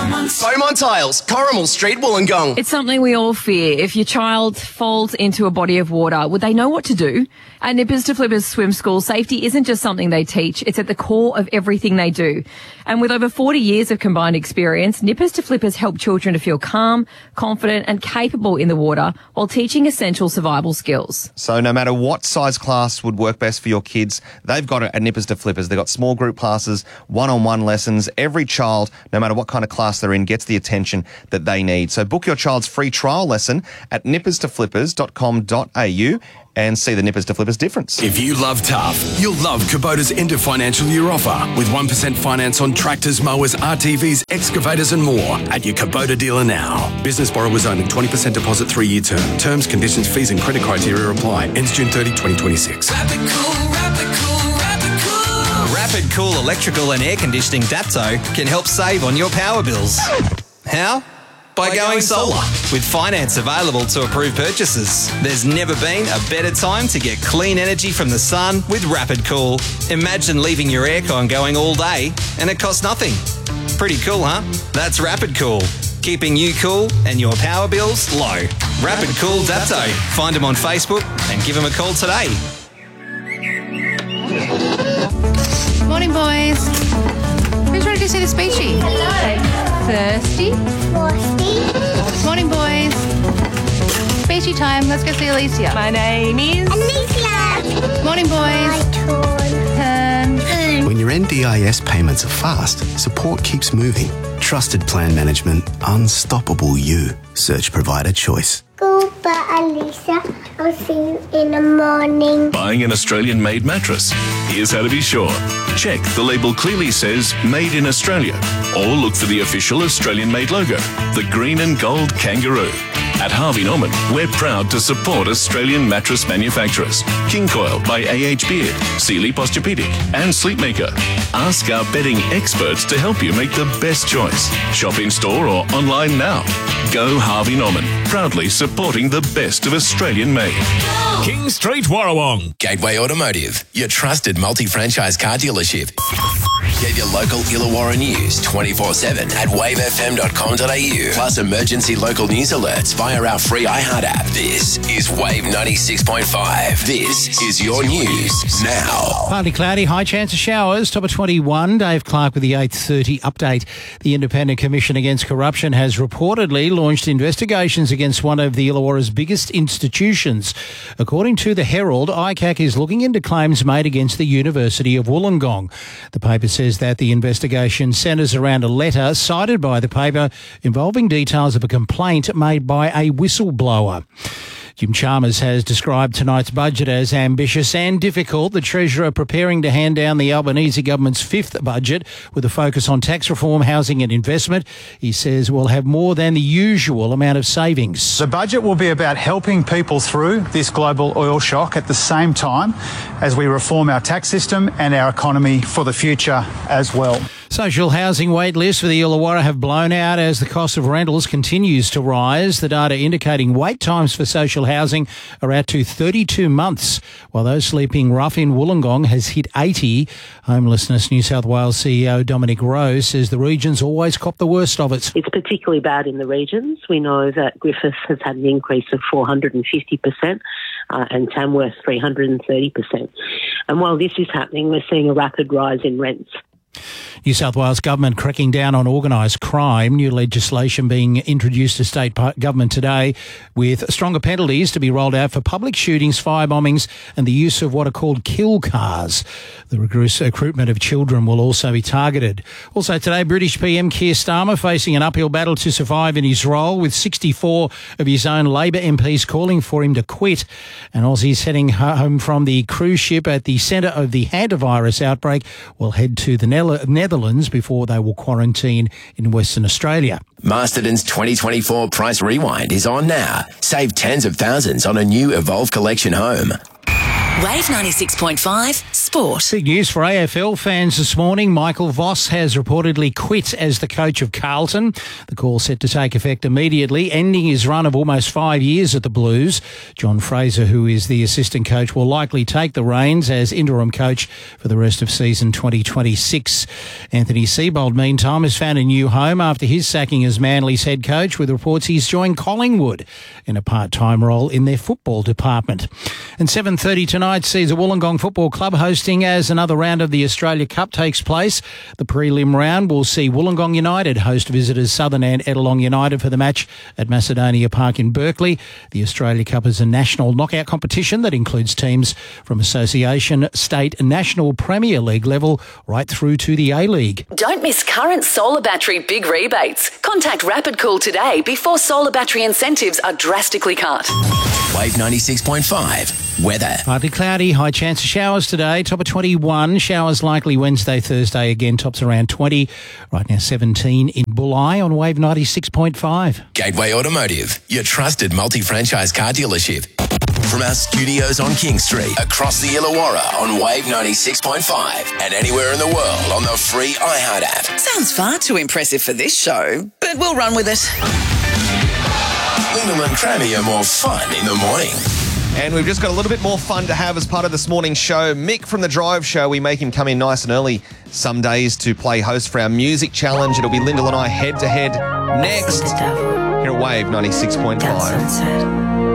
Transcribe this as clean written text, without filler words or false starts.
Beaumont Tiles, Corrimal Street, Wollongong. It's something we all fear. If your child falls into a body of water, would they know what to do? At Nippers to Flippers Swim School, safety isn't just something they teach, it's at the core of everything they do. And with over 40 years of combined experience, Nippers to Flippers help children to feel calm, confident and capable in the water while teaching essential survival skills. So no matter what size class would work best for your kids, they've got it at Nippers to Flippers. They've got small group classes, one-on-one lessons. Every child, no matter what kind of class they're in, gets the attention that they need. So book your child's free trial lesson at nipperstoflippers.com.au and see the Nippers to Flippers difference. If you love tough, you'll love Kubota's end of financial year offer with 1% finance on tractors, mowers, RTVs, excavators and more at your Kubota dealer now. Business borrowers only. 20% deposit 3-year term. Terms, conditions, fees and credit criteria apply. Ends June 30, 2026. Rapid Cool, Rapid Cool, Rapid Cool. Rapid Cool electrical and air conditioning Dapto can help save on your power bills. How? By going solar. With finance available to approved purchases. There's never been a better time to get clean energy from the sun with Rapid Cool. Imagine leaving your aircon going all day and it costs nothing. Pretty cool, huh? That's Rapid Cool. Keeping you cool and your power bills low. Rapid Cool Dapto. Find them on Facebook and give them a call today. Morning, boys. Who's ready to see the speechy? Hello. Thirsty? Morning, boys. Speechy time. Let's go see Alicia. My name is Alicia. Morning, boys. Turn. When your NDIS payments are fast, support keeps moving. Trusted plan management, unstoppable you. Search provider choice. Goodbye, Alicia. I'll see you in the morning. Buying an Australian-made mattress? Here's how to be sure. Check the label clearly says Made in Australia, or look for the official Australian-made logo, the green and gold kangaroo. At Harvey Norman, we're proud to support Australian mattress manufacturers. King Coil by A.H. Beard, Sealy Posturepedic and Sleepmaker. Ask our bedding experts to help you make the best choice. Shop in store or online now. Go Harvey Norman, proudly supporting the best of Australian made. King Street, Warrawong. Gateway Automotive, your trusted multi-franchise car dealership. Get your local Illawarra news 24/7 at wavefm.com.au. Plus emergency local news alerts via our free iHeart app. This is Wave 96.5. This is your news now. Partly cloudy, high chance of showers, top of 21. Dave Clark with the 8:30 update. The Independent Commission Against Corruption has reportedly launched investigations against one of the Illawarra's biggest institutions. According to the Herald, ICAC is looking into claims made against the University of Wollongong. The paper says that the investigation centres around a letter cited by the paper involving details of a complaint made by a whistleblower. Jim Chalmers has described tonight's budget as ambitious and difficult. The Treasurer preparing to hand down the Albanese government's fifth budget with a focus on tax reform, housing and investment. He says we'll have more than the usual amount of savings. The budget will be about helping people through this global oil shock at the same time as we reform our tax system and our economy for the future as well. Social housing wait lists for the Illawarra have blown out as the cost of rentals continues to rise. The data indicating wait times for social housing are out to 32 months, while those sleeping rough in Wollongong has hit 80. Homelessness New South Wales CEO Dominic Rose says the region's always cop the worst of it. It's particularly bad in the regions. We know that Griffith has had an increase of 450% and Tamworth 330%. And while this is happening, we're seeing a rapid rise in rents. New South Wales government cracking down on organised crime. New legislation being introduced to state government today with stronger penalties to be rolled out for public shootings, fire bombings and the use of what are called kill cars. The recruitment of children will also be targeted. Also today, British PM Keir Starmer facing an uphill battle to survive in his role with 64 of his own Labor MPs calling for him to quit. And Aussies heading home from the cruise ship at the centre of the hantavirus outbreak will head to the Netherlands before they will quarantine in Western Australia. Masterton's 2024 Price Rewind is on now. Save tens of thousands on a new Evolve Collection home. Wave 96.5 Sport. Big news for AFL fans this morning. Michael Voss has reportedly quit as the coach of Carlton. The call set to take effect immediately, ending his run of almost 5 years at the Blues. John Fraser, who is the assistant coach, will likely take the reins as interim coach for the rest of season 2026. Anthony Seibold, meantime, has found a new home after his sacking as Manly's head coach, with reports he's joined Collingwood in a part-time role in their football department. And 7:30 tonight sees the Wollongong Football Club hosting as another round of the Australia Cup takes place. The prelim round will see Wollongong United host visitors Southern and Ettalong United for the match at Macedonia Park in Berkeley. The Australia Cup is a national knockout competition that includes teams from association, state and national Premier League level right through to the A-League. Don't miss current solar battery big rebates. Contact Rapid Cool today before solar battery incentives are drastically cut. Wave 96.5 weather. Partly cloudy, high chance of showers today, top of 21. Showers likely Wednesday, Thursday again, tops around 20. Right now 17 in Bulli on Wave 96.5. Gateway Automotive, your trusted multi-franchise car dealership. From our studios on King Street, across the Illawarra on Wave 96.5, and anywhere in the world on the free iHeart app. Sounds far too impressive for this show, but we'll run with it. Lyndall and Crammy are more fun in the morning. And we've just got a little bit more fun to have as part of this morning's show. Mick from The Drive Show, we make him come in nice and early some days to play host for our music challenge. It'll be Lyndall and I head-to-head next here at Wave 96.5.